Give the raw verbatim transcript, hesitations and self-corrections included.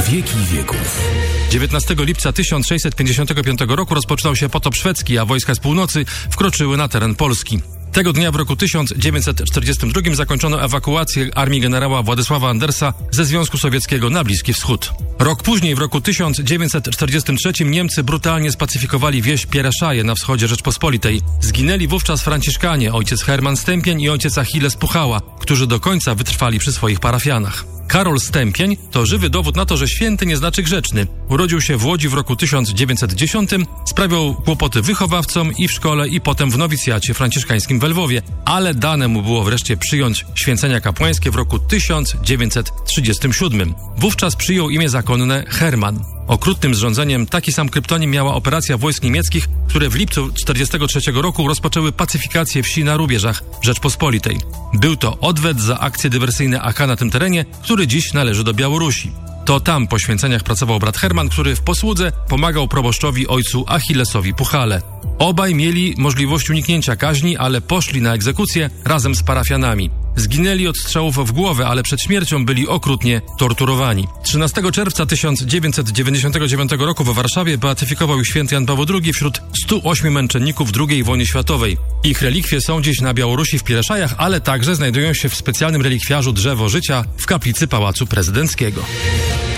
wieki wieków. dziewiętnastego lipca tysiąc sześćset pięćdziesiątego piątego roku rozpoczynał się potop szwedzki, a wojska z północy wkroczyły na teren Polski. Tego dnia w roku tysiąc dziewięćset czterdziestym drugim zakończono ewakuację armii generała Władysława Andersa ze Związku Sowieckiego na Bliski Wschód. Rok później, w roku tysiąc dziewięćset czterdziestym trzecim, Niemcy brutalnie spacyfikowali wieś Piereszaje na wschodzie Rzeczpospolitej. Zginęli wówczas franciszkanie, ojciec Herman Stępień i ojciec Achilles Puchała, którzy do końca wytrwali przy swoich parafianach. Karol Stępień to żywy dowód na to, że święty nie znaczy grzeczny. Urodził się w Łodzi w roku tysiąc dziewięćset dziesiątym, sprawiał kłopoty wychowawcom i w szkole, i potem w nowicjacie franciszkańskim w Lwowie, ale dane mu było wreszcie przyjąć święcenia kapłańskie w roku tysiąc dziewięćset trzydziestym siódmym. Wówczas przyjął imię zakonne Herman. Okrutnym zrządzeniem taki sam kryptonim miała operacja wojsk niemieckich, które w lipcu tysiąc dziewięćset czterdziestego trzeciego roku rozpoczęły pacyfikację wsi na rubieżach Rzeczpospolitej. Był to odwet za akcje dywersyjne A K na tym terenie, który dziś należy do Białorusi. To tam po święceniach pracował brat Herman, który w posłudze pomagał proboszczowi ojcu Achillesowi Puchale. Obaj mieli możliwość uniknięcia kaźni, ale poszli na egzekucję razem z parafianami. Zginęli od strzałów w głowę, ale przed śmiercią byli okrutnie torturowani. trzynastego czerwca tysiąc dziewięćset dziewięćdziesiątego dziewiątego roku w Warszawie beatyfikował święty Jan Paweł drugi wśród stu ośmiu męczenników drugiej wojny światowej. Ich relikwie są dziś na Białorusi w Piereszajach, ale także znajdują się w specjalnym relikwiarzu Drzewo Życia w kaplicy Pałacu Prezydenckiego.